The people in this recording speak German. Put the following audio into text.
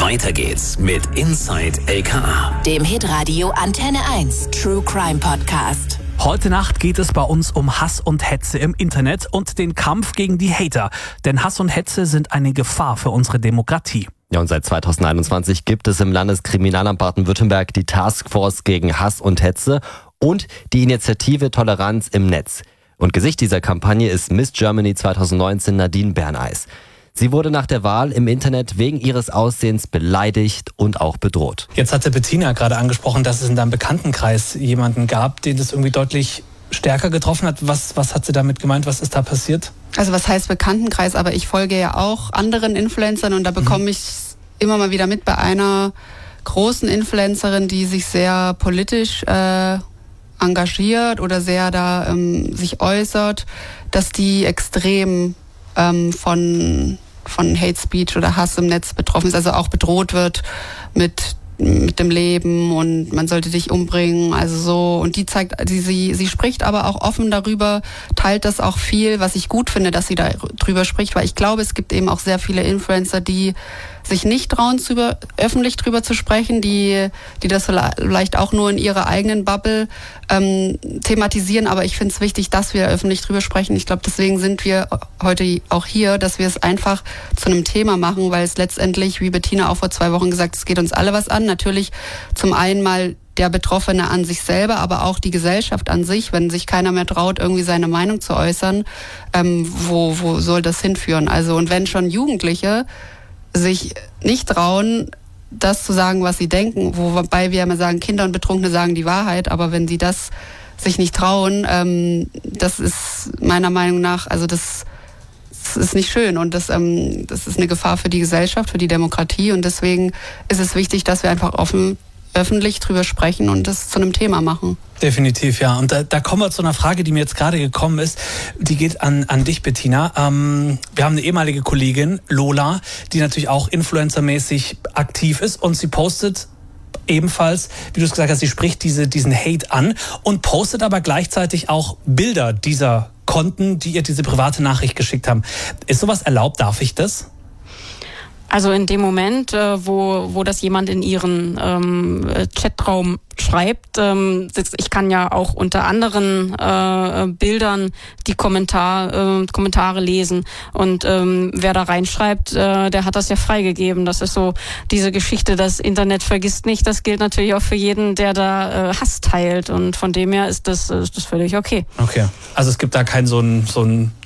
Weiter geht's mit Inside LKA, dem Hitradio Antenne 1 True Crime Podcast. Heute Nacht geht es bei uns um Hass und Hetze im Internet und den Kampf gegen die Hater. Denn Hass und Hetze sind eine Gefahr für unsere Demokratie. Ja, und seit 2021 gibt es im Landeskriminalamt Baden-Württemberg die Taskforce gegen Hass und Hetze und die Initiative Toleranz im Netz. Und Gesicht dieser Kampagne ist Miss Germany 2019 Nadine Berneis. Sie wurde nach der Wahl im Internet wegen ihres Aussehens beleidigt und auch bedroht. Jetzt hatte Bettina gerade angesprochen, dass es in deinem Bekanntenkreis jemanden gab, den das irgendwie deutlich stärker getroffen hat. Was hat sie damit gemeint? Was ist da passiert? Also was heißt Bekanntenkreis? Aber ich folge ja auch anderen Influencern und da bekomme ich immer mal wieder mit bei einer großen Influencerin, die sich sehr politisch engagiert oder sehr da sich äußert, dass die extrem von Hate Speech oder Hass im Netz betroffen ist, also auch bedroht wird mit dem Leben und man sollte dich umbringen, also so. Und die zeigt, sie spricht aber auch offen darüber, teilt das auch viel, was ich gut finde, dass sie darüber spricht, weil ich glaube, es gibt eben auch sehr viele Influencer, die sich nicht trauen, öffentlich drüber zu sprechen, die das vielleicht auch nur in ihrer eigenen Bubble thematisieren. Aber ich finde es wichtig, dass wir öffentlich drüber sprechen. Ich glaube, deswegen sind wir heute auch hier, dass wir es einfach zu einem Thema machen, weil es letztendlich, wie Bettina auch vor 2 Wochen gesagt, es geht uns alle was an. Natürlich zum einen mal der Betroffene an sich selber, aber auch die Gesellschaft an sich, wenn sich keiner mehr traut, irgendwie seine Meinung zu äußern, wo soll das hinführen? Also, und wenn schon Jugendliche sich nicht trauen, das zu sagen, was sie denken, wobei wir immer sagen, Kinder und Betrunkene sagen die Wahrheit, aber wenn sie das sich nicht trauen, das ist meiner Meinung nach, also das ist nicht schön und das ist eine Gefahr für die Gesellschaft, für die Demokratie und deswegen ist es wichtig, dass wir einfach öffentlich drüber sprechen und das zu einem Thema machen. Definitiv, ja. Und da kommen wir zu einer Frage, die mir jetzt gerade gekommen ist. Die geht an dich, Bettina. Wir haben eine ehemalige Kollegin, Lola, die natürlich auch influencermäßig aktiv ist und sie postet ebenfalls, wie du es gesagt hast, sie spricht diesen Hate an und postet aber gleichzeitig auch Bilder dieser Konten, die ihr diese private Nachricht geschickt haben. Ist sowas erlaubt? Darf ich das? Also in dem Moment, wo das jemand in ihren Chatraum schreibt, ich kann ja auch unter anderen Bildern die Kommentare lesen und wer da reinschreibt, der hat das ja freigegeben. Das ist so diese Geschichte, das Internet vergisst nicht, das gilt natürlich auch für jeden, der da Hass teilt und von dem her ist das völlig okay. Okay, also es gibt da kein so ein